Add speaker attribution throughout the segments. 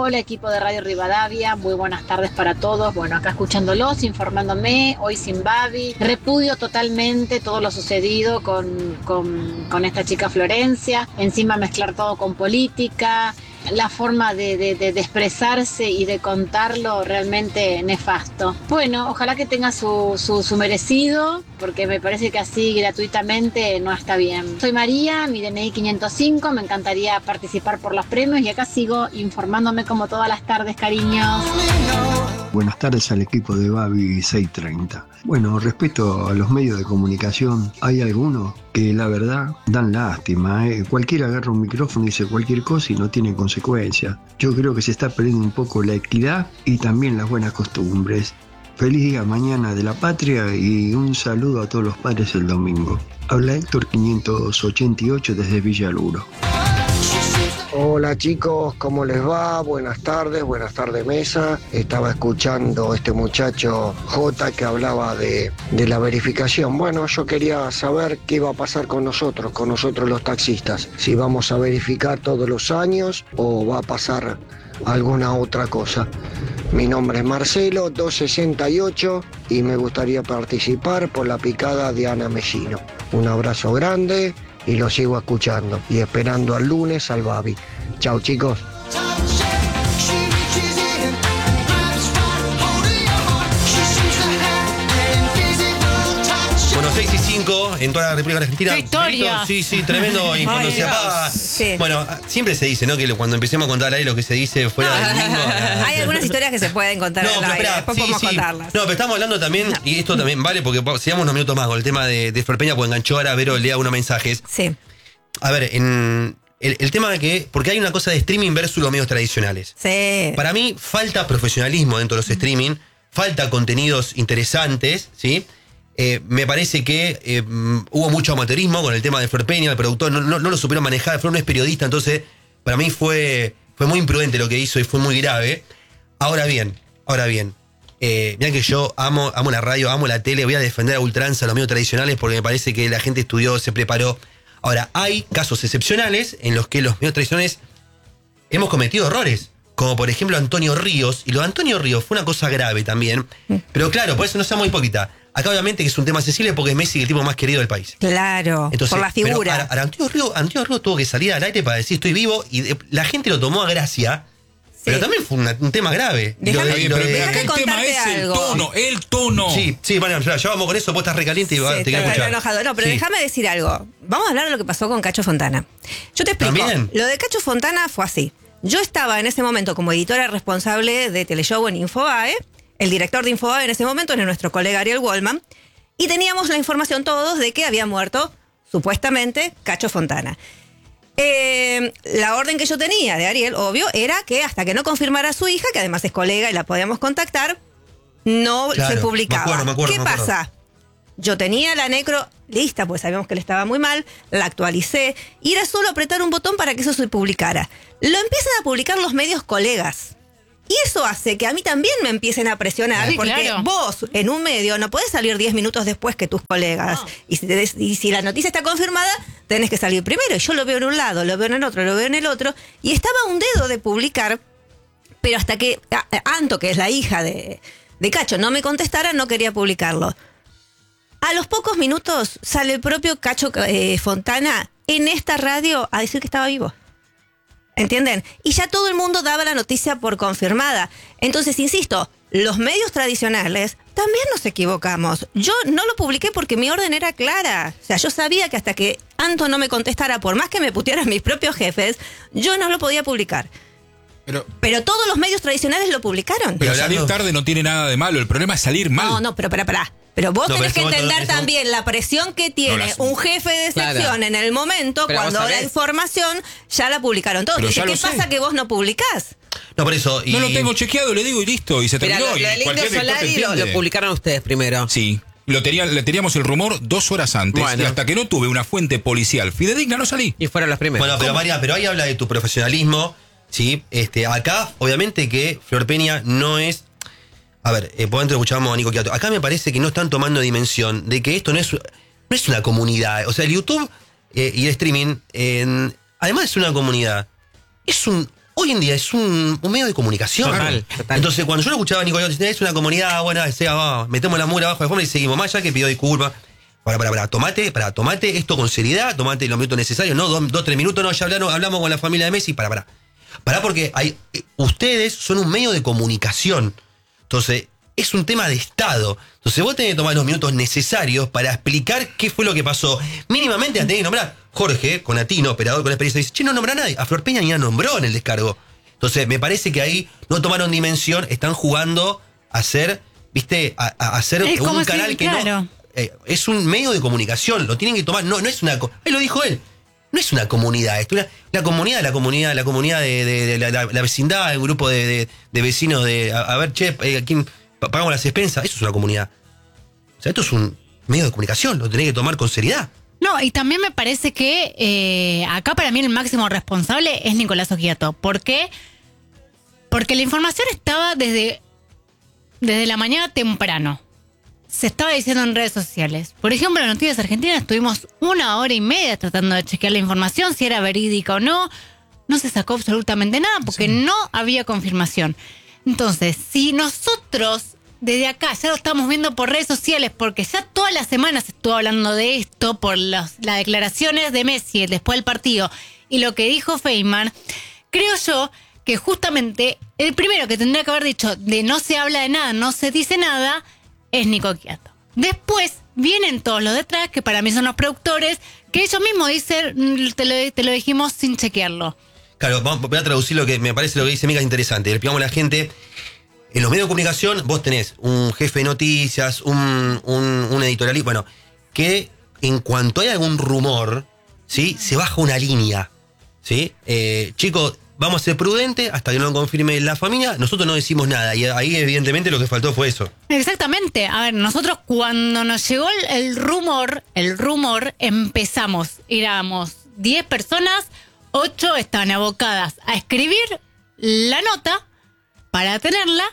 Speaker 1: Hola, equipo de Radio Rivadavia, muy buenas tardes para todos. Bueno, acá escuchándolos, informándome, hoy sin Babi. Repudio totalmente todo lo sucedido con esta chica Florencia. Encima mezclar todo con política. La forma de expresarse y de contarlo realmente nefasto. Bueno, ojalá que tenga su merecido, porque me parece que así gratuitamente no está bien. Soy María, mi DNI 505, me encantaría participar por los premios y acá sigo informándome como todas las tardes, cariños.
Speaker 2: Buenas tardes al equipo de Babi 630. Bueno, respecto a los medios de comunicación, hay algunos que la verdad dan lástima. Cualquiera agarra un micrófono y dice cualquier cosa y no tiene consecuencias. Yo creo que se está perdiendo un poco la equidad y también las buenas costumbres. Feliz día mañana de la patria y un saludo a todos los padres el domingo. Habla Héctor 588 desde Villaluro.
Speaker 3: Hola chicos, ¿cómo les va? Buenas tardes mesa. Estaba escuchando este muchacho J que hablaba de la verificación. Bueno, yo quería saber qué iba a pasar con nosotros los taxistas. Si vamos a verificar todos los años o va a pasar alguna otra cosa. Mi nombre es Marcelo, 268 y me gustaría participar por la picada de Ana Mellino. Un abrazo grande y lo sigo escuchando y esperando al lunes al Babi. Chao chicos.
Speaker 4: Bueno, 6 y 5 en toda la República Argentina.
Speaker 5: ¡Victoria!
Speaker 4: Sí, sí, tremendo. Y cuando se apaga.
Speaker 5: Sí.
Speaker 4: Bueno, siempre se dice, ¿no? Que cuando empecemos a contar ahí lo que se dice fuera del domingo.
Speaker 6: Hay algunas historias que se pueden contar al aire, después podemos contarlas.
Speaker 4: No, pero estamos hablando también, y esto también vale, porque sigamos unos minutos más con el tema de Flor Peña, porque enganchó ahora, Vero lea unos mensajes.
Speaker 6: Sí.
Speaker 4: A ver, el tema de que, porque hay una cosa de streaming versus los medios tradicionales.
Speaker 6: Sí.
Speaker 4: Para mí falta profesionalismo dentro de los streaming, falta contenidos interesantes, ¿sí? Me parece que hubo mucho amateurismo con el tema de Flor Peña, el productor no lo supieron manejar, Flor no es periodista, entonces para mí fue muy imprudente lo que hizo y fue muy grave. Ahora bien, mirá que yo amo la radio, amo la tele, voy a defender a ultranza los medios tradicionales porque me parece que la gente estudió, se preparó. Ahora, hay casos excepcionales en los que los medios tradicionales hemos cometido errores, como por ejemplo Antonio Ríos, y lo de Antonio Ríos fue una cosa grave también, pero claro, por eso no seamos hipócritas. Acá obviamente que es un tema sensible porque es Messi el tipo más querido del país.
Speaker 6: Claro, entonces, por la figura.
Speaker 4: Pero Antonio Ríos tuvo que salir al aire para decir estoy vivo y la gente lo tomó a gracia, sí. Pero también fue un tema grave.
Speaker 6: Pero acá
Speaker 5: el tema es el tono.
Speaker 4: Sí, bueno, ya vamos con eso, vos estás recaliente y te quiero escuchar.
Speaker 6: Enojado. No, pero déjame decir algo. Vamos a hablar de lo que pasó con Cacho Fontana. Yo te explico. ¿También? Lo de Cacho Fontana fue así. Yo estaba en ese momento como editora responsable de Teleshow en Infobae. El director de Infobae en ese momento era nuestro colega Ariel Goldman. Y teníamos la información todos de que había muerto, supuestamente, Cacho Fontana. La orden que yo tenía de Ariel, obvio, era que hasta que no confirmara a su hija, que además es colega y la podíamos contactar, no se publicaba.
Speaker 4: Me acuerdo,
Speaker 6: ¿Qué pasa? Yo tenía la necro lista, pues sabíamos que le estaba muy mal, la actualicé y era solo apretar un botón para que eso se publicara. Lo empiezan a publicar los medios colegas. Y eso hace que a mí también me empiecen a presionar, sí, porque claro. Vos en un medio no podés salir 10 minutos después que tus colegas. No. Y si la noticia está confirmada, tenés que salir primero. Y yo lo veo en un lado, lo veo en el otro, lo veo en el otro. Y estaba a un dedo de publicar, pero hasta que Anto, que es la hija de Cacho, no me contestara, no quería publicarlo. A los pocos minutos sale el propio Cacho Fontana en esta radio a decir que estaba vivo. ¿Entienden? Y ya todo el mundo daba la noticia por confirmada. Entonces, insisto, los medios tradicionales también nos equivocamos. Yo no lo publiqué porque mi orden era clara. O sea, yo sabía que hasta que Anto no me contestara, por más que me putearan mis propios jefes, yo no lo podía publicar. Pero todos los medios tradicionales lo publicaron.
Speaker 5: Pero salir tarde no tiene nada de malo. El problema es salir mal.
Speaker 6: No, pero pará. Pero vos tenés que entender también la presión que tiene un jefe de sección en el momento cuando la información ya la publicaron todos. ¿Qué pasa que vos no publicás?
Speaker 4: No, por eso.
Speaker 5: No lo tengo chequeado, le digo y listo. Y se terminó.
Speaker 7: Lo del Indio Solari lo publicaron ustedes primero.
Speaker 5: Sí. Le teníamos el rumor 2 horas antes. Bueno. Y hasta que no tuve una fuente policial fidedigna no salí.
Speaker 7: Y fueron las primeras.
Speaker 4: Bueno, pero María, ahí habla de tu profesionalismo. Sí, acá, obviamente que Flor Peña no es. A ver, por dentro escuchábamos a Nico Quiato. Acá me parece que no están tomando dimensión de que esto no es una comunidad. O sea, el YouTube y el streaming, además es una comunidad. Es un hoy en día es un medio de comunicación.
Speaker 7: Total.
Speaker 4: Entonces, cuando yo lo escuchaba a Nico, es una comunidad, bueno, metemos la mugre abajo de forma y seguimos. Más allá que pidió disculpas. Tomate esto con seriedad, tomate los minutos necesarios, no 2-3 minutos, no, ya hablamos con la familia de Messi, pará, porque ustedes son un medio de comunicación. Entonces, es un tema de Estado. Entonces, vos tenés que tomar los minutos necesarios para explicar qué fue lo que pasó. Mínimamente tenés que nombrar. Jorge, Conatino, operador con experiencia, dice, no nombra a nadie. A Flor Peña ni la nombró en el descargo. Entonces, me parece que ahí no tomaron dimensión, están jugando a hacer, a hacer un canal que no... es un medio de comunicación, lo tienen que tomar, no es una... Él lo dijo él, no es una comunidad, es la comunidad de la vecindad, el grupo de vecinos a ver, che, ¿quién pagamos las expensas? Eso es una comunidad. O sea, esto es un medio de comunicación, lo tenés que tomar con seriedad.
Speaker 8: No, y también me parece que acá para mí el máximo responsable es Nicolás Occhiato. ¿Por qué? Porque la información estaba desde la mañana temprano. Se estaba diciendo en redes sociales. Por ejemplo, en Noticias Argentinas estuvimos 1 hora y media tratando de chequear la información, si era verídica o no. No se sacó absolutamente nada porque no había confirmación. Entonces, si nosotros desde acá ya lo estamos viendo por redes sociales, porque ya todas las semanas se estuvo hablando de esto por las declaraciones de Messi después del partido y lo que dijo Feynman, creo yo que justamente el primero que tendría que haber dicho de no se habla de nada, no se dice nada, es Nico Occhiato. Después vienen todos los detrás, que para mí son los productores, que ellos mismos dicen, te lo dijimos sin chequearlo.
Speaker 4: Claro, voy a traducir lo que me parece lo que dice Mica es interesante. Le explicamos a la gente, en los medios de comunicación vos tenés un jefe de noticias, un editorialista, bueno, que en cuanto hay algún rumor, ¿sí? Se baja una línea, ¿sí? Chicos, vamos a ser prudentes hasta que no lo confirme la familia. Nosotros no decimos nada. Y ahí, evidentemente, lo que faltó fue eso.
Speaker 8: Exactamente. A ver, nosotros cuando nos llegó el rumor, empezamos. Éramos 10 personas, 8 estaban abocadas a escribir la nota para tenerla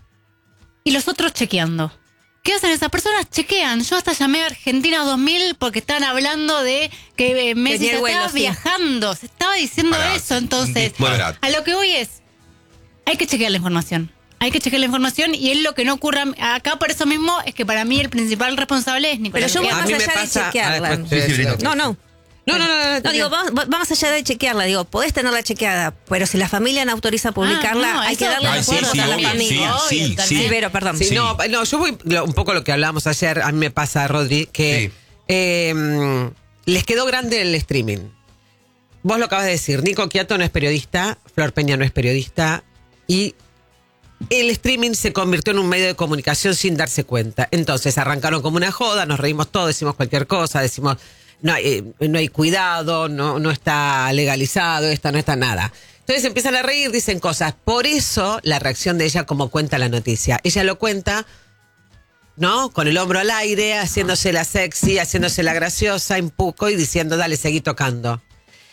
Speaker 8: y los otros chequeando. ¿Qué hacen esas personas? Chequean. Yo hasta llamé a Argentina 2000 porque estaban hablando de que Messi estaba viajando. Se estaba diciendo eso. Entonces, a lo que voy es, hay que chequear la información. Hay que chequear la información y es lo que no ocurre acá. Por eso mismo es que para mí el principal responsable es Nicolás.
Speaker 6: Pero yo voy más allá de chequearla. No, digo, vamos allá de chequearla. Digo, podés tenerla chequeada, pero si la familia no autoriza publicarla, hay que darle recuerdos a la familia.
Speaker 7: Sí,
Speaker 6: pero perdón.
Speaker 7: Sí. No, yo voy un poco lo que hablábamos ayer. A mí me pasa, Rodri, que les quedó grande el streaming. Vos lo acabas de decir. Nico Occhiato no es periodista, Flor Peña no es periodista y el streaming se convirtió en un medio de comunicación sin darse cuenta. Entonces arrancaron como una joda, nos reímos todos, decimos cualquier cosa, decimos no hay cuidado, no está legalizado, no está nada. Entonces empiezan a reír, dicen cosas. Por eso la reacción de ella como cuenta la noticia. Ella lo cuenta, ¿no? Con el hombro al aire, haciéndose la sexy, haciéndose la graciosa, un poco y diciendo, dale, seguí tocando.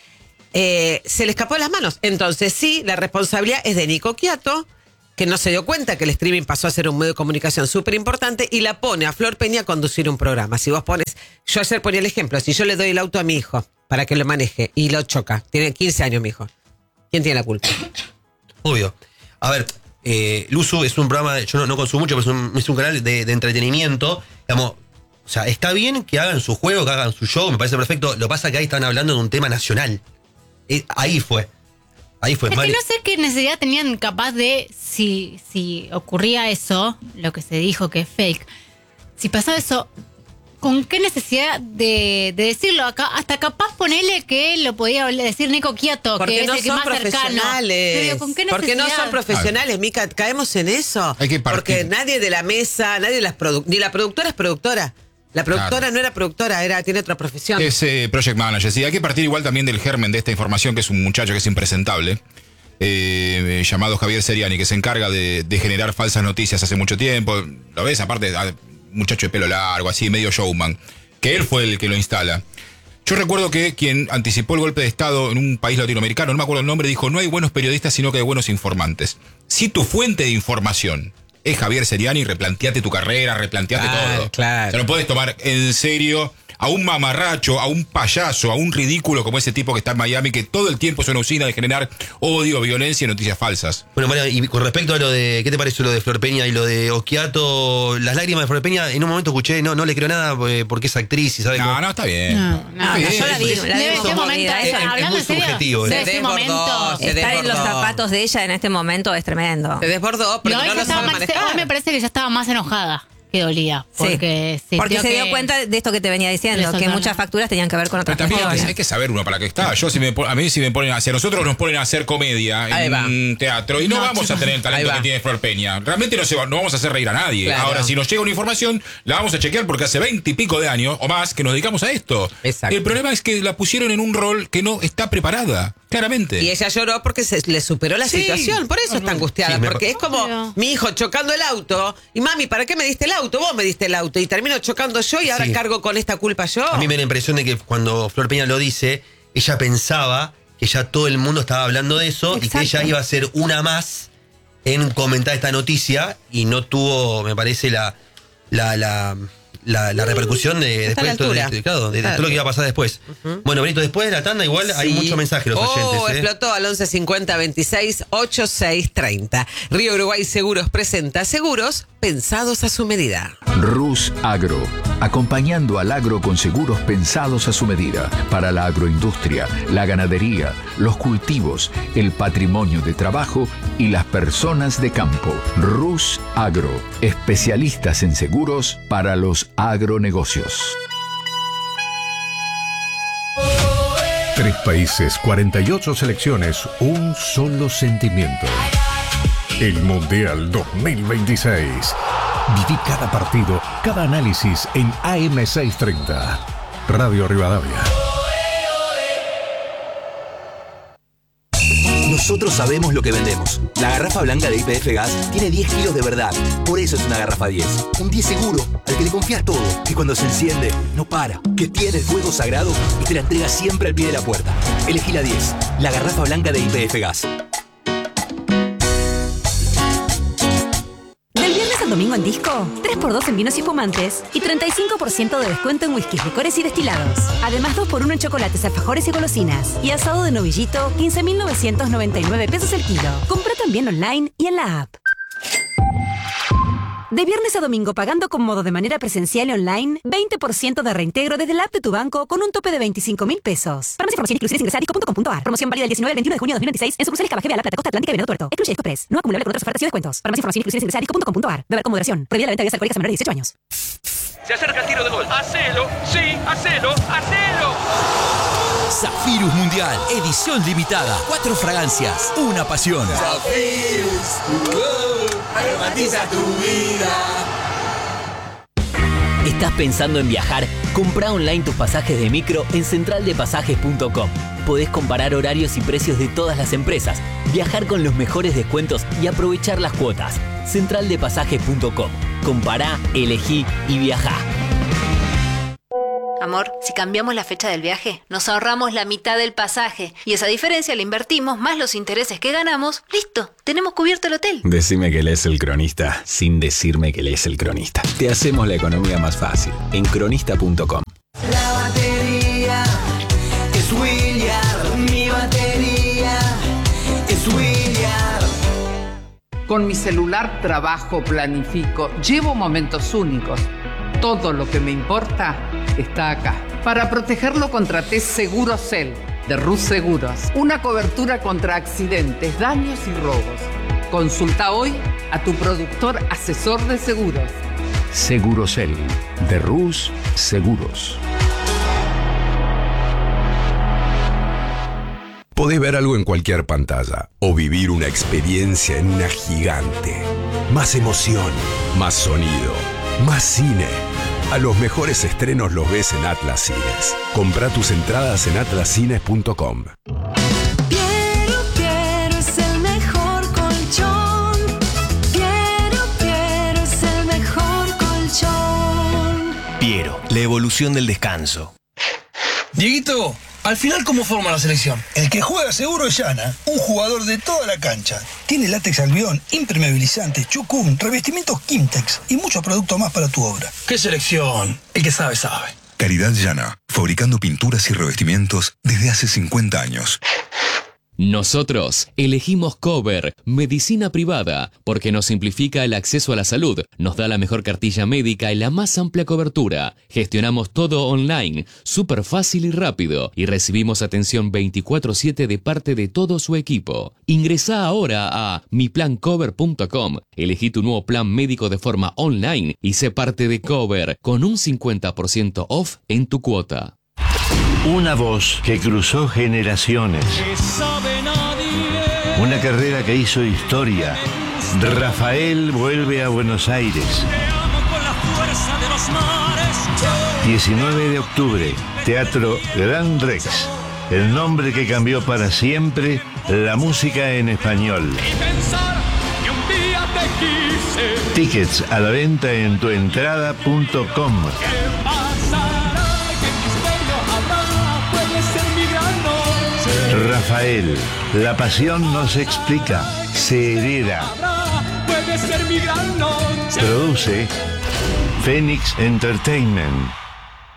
Speaker 7: Se le escapó de las manos. Entonces sí, la responsabilidad es de Nico Occhiato, que no se dio cuenta que el streaming pasó a ser un medio de comunicación súper importante y la pone a Flor Peña a conducir un programa. Si vos pones, yo ayer ponía el ejemplo, si yo le doy el auto a mi hijo para que lo maneje y lo choca, tiene 15 años mi hijo, ¿quién tiene la culpa?
Speaker 4: Obvio. A ver, Luzu es un programa, yo no consumo mucho, pero es un canal de entretenimiento, digamos, o sea, está bien que hagan su juego, que hagan su show, me parece perfecto, lo que pasa es que ahí están hablando de un tema nacional. Ahí fue. Es que
Speaker 8: no sé qué necesidad tenían capaz de, si ocurría eso, lo que se dijo que es fake, si pasaba eso, ¿con qué necesidad de decirlo acá? Hasta capaz ponele que lo podía decir Nico Occhiato, que es el que más cercano. Pero, ¿con qué necesidad?
Speaker 7: Porque no son profesionales, Mica, caemos en eso. Porque nadie de la mesa, ni la productora es productora. La productora no era productora, tiene otra profesión.
Speaker 5: Es project manager. Sí, hay que partir igual también del germen de esta información, que es un muchacho que es impresentable, llamado Javier Seriani, que se encarga de generar falsas noticias hace mucho tiempo. ¿Lo ves? Aparte, muchacho de pelo largo, así, medio showman, que él fue el que lo instala. Yo recuerdo que quien anticipó el golpe de Estado en un país latinoamericano, no me acuerdo el nombre, dijo, no hay buenos periodistas, sino que hay buenos informantes. Si tu fuente de información es Javier Seriani, replanteate tu carrera, replanteate todo.
Speaker 7: Claro.
Speaker 5: O sea, no puedes tomar en serio a un mamarracho, a un payaso, a un ridículo como ese tipo que está en Miami, que todo el tiempo es una usina de generar odio, violencia y noticias falsas.
Speaker 4: Bueno, María, y con respecto a lo de, ¿qué te pareció lo de Flor Peña y lo de Occhiato? Las lágrimas de Flor Peña, en un momento escuché, no le creo nada porque es actriz y sabe cómo.
Speaker 5: No, está bien.
Speaker 6: No, yo la vi.
Speaker 8: Debe ser momento,
Speaker 4: es muy subjetivo.
Speaker 8: debe
Speaker 7: Se
Speaker 8: ser
Speaker 7: desbordó,
Speaker 8: momento.
Speaker 7: se
Speaker 6: Estar en los
Speaker 7: desbordó.
Speaker 6: zapatos de ella en este momento es tremendo.
Speaker 7: Se desbordó, pero
Speaker 8: Hoy
Speaker 7: no lo sabe
Speaker 8: hoy
Speaker 7: manejar.
Speaker 8: me parece que ya estaba más enojada que dolía.
Speaker 6: Porque
Speaker 8: Porque
Speaker 6: se dio cuenta de esto que te venía diciendo,
Speaker 8: Eso
Speaker 6: que
Speaker 8: no,
Speaker 6: muchas
Speaker 8: no.
Speaker 6: facturas tenían que ver con
Speaker 5: Pero
Speaker 6: otras
Speaker 5: también
Speaker 6: cuestiones.
Speaker 5: hay que saber uno para qué está. Yo a mí si me ponen a hacer, nosotros nos ponen a hacer comedia
Speaker 7: Ahí
Speaker 5: en
Speaker 7: va.
Speaker 5: un teatro y no vamos a tener el talento
Speaker 7: Ahí va.
Speaker 5: que tiene Flor Peña. Realmente no vamos a hacer reír a nadie.
Speaker 7: Claro.
Speaker 5: Ahora, si nos llega una información, la vamos a chequear porque hace 20 y pico de años o más que nos dedicamos a esto.
Speaker 7: Exacto.
Speaker 5: El problema es que la pusieron en un rol que no está preparada, claramente.
Speaker 7: Y ella lloró porque se le superó la
Speaker 5: Sí.
Speaker 7: situación. Por eso está angustiada.
Speaker 4: Sí,
Speaker 7: porque es como
Speaker 8: Obvio.
Speaker 7: mi hijo chocando el auto. Y mami, ¿para qué me diste el auto? Vos me diste el auto. Y termino chocando yo y ahora
Speaker 4: Sí.
Speaker 7: cargo con esta culpa yo.
Speaker 4: A mí me da la impresión de que cuando Flor Peña lo dice, ella pensaba que ya todo el mundo estaba hablando de eso y que
Speaker 6: Exacto.
Speaker 4: ella iba a ser una más en comentar esta noticia y no tuvo, me parece, la repercusión de
Speaker 7: Está a la
Speaker 4: después
Speaker 7: altura.
Speaker 4: de todo lo que iba a pasar después. Bueno, Benito, después de la tanda igual hay
Speaker 7: Sí.
Speaker 4: muchos mensajes de los oyentes.
Speaker 7: Explotó al 1150 26 86 30. Río Uruguay Seguros presenta seguros pensados a su medida.
Speaker 9: Rus Agro, acompañando al agro con seguros pensados a su medida, para la agroindustria, la ganadería, los cultivos, el patrimonio de trabajo y las personas de campo. Rus Agro, especialistas en seguros para los agronegocios.
Speaker 10: 3 países, 48 selecciones, un solo sentimiento. El Mundial 2026. Viví cada partido, cada análisis en AM630. Radio Rivadavia.
Speaker 11: Nosotros sabemos lo que vendemos. La garrafa blanca de YPF Gas tiene 10 kilos de verdad. Por eso es una garrafa 10. Un 10 seguro, al que le confías todo. Que cuando se enciende, no para. Que tiene el fuego sagrado y te la entrega siempre al pie de la puerta. Elegí la 10. La garrafa blanca de YPF Gas.
Speaker 12: Del viernes al domingo en Disco, 3x2 en vinos y espumantes y 35% de descuento en whiskies, licores y destilados. Además, 2x1 en chocolates, alfajores y golosinas. Y asado de novillito, 15.999 pesos el kilo. Compra también online y en la app. De viernes a domingo, pagando con modo de manera presencial y online, 20% de reintegro desde la app de tu banco con un tope de 25.000 pesos. Para más información, inclusiones ingresa a disco.com.ar. Promoción válida del 19 al 21 de junio de 2026 en sucursales Cava, La Plata, Costa Atlántica y Venado Tuerto. Excluye Express. No acumulable con otras ofertas y descuentos. Para más información, inclusiones ingresa a disco.com.ar. Beber con moderación. Prohibida la venta de bebidas alcohólicas a menores de 18 años.
Speaker 13: Se acerca el tiro de gol. ¡Hacelo! ¡Sí! ¡Hacelo! ¡Hacelo!
Speaker 11: Zafirus Mundial, edición limitada. 4 fragancias, una pasión.
Speaker 13: Zafirus, aromatiza tu vida.
Speaker 11: ¿Estás pensando en viajar? Compra online tus pasajes de micro en centraldepasajes.com. Podés comparar horarios y precios de todas las empresas, viajar con los mejores descuentos y aprovechar las cuotas. Centraldepasajes.com. Compará, elegí y viajá.
Speaker 14: Amor, si cambiamos la fecha del viaje, nos ahorramos la mitad del pasaje y esa diferencia la invertimos más los intereses que ganamos. ¡Listo! Tenemos cubierto el hotel.
Speaker 15: Decime que lees El Cronista sin decirme que lees El Cronista. Te hacemos la economía más fácil en cronista.com.
Speaker 13: La batería es William. Mi batería es William.
Speaker 16: Con mi celular trabajo, planifico, llevo momentos únicos. Todo lo que me importa está acá. Para protegerlo contraté Segurocel de Rus Seguros. Una cobertura contra accidentes, daños y robos. Consulta hoy a tu productor asesor de seguros.
Speaker 9: Segurocel, de Rus Seguros.
Speaker 17: Podés ver algo en cualquier pantalla o vivir una experiencia en una gigante. Más emoción, más sonido, más cine. A los mejores estrenos los ves en Atlas Cines. Compra tus entradas en atlascines.com.
Speaker 13: Piero es el mejor colchón. Piero es el mejor colchón.
Speaker 18: Piero, la evolución del descanso.
Speaker 19: Dieguito,
Speaker 18: Al final, ¿cómo forma la selección?
Speaker 19: El que juega seguro es Yana, un jugador de toda la cancha. Tiene látex albión, impermeabilizante, chucum, revestimientos Kimtex y muchos productos más para tu obra.
Speaker 18: ¿Qué selección? El que sabe, sabe.
Speaker 20: Caridad Yana, fabricando pinturas y revestimientos desde hace 50 años.
Speaker 21: Nosotros elegimos Cover, medicina privada, porque nos simplifica el acceso a la salud, nos da la mejor cartilla médica y la más amplia cobertura. Gestionamos todo online, súper fácil y rápido, y recibimos atención 24/7 de parte de todo su equipo. Ingresá ahora a miplancover.com, elegí tu nuevo plan médico de forma online y sé parte de Cover, con un 50% off en tu cuota.
Speaker 22: Una voz que cruzó generaciones. Una carrera que hizo historia. Rafael vuelve a Buenos Aires. 19 de octubre, Teatro Gran Rex. El nombre que cambió para siempre la música en español. Tickets a la venta en tuentrada.com. Rafael, la pasión no se explica, se hereda. Produce Phoenix Entertainment.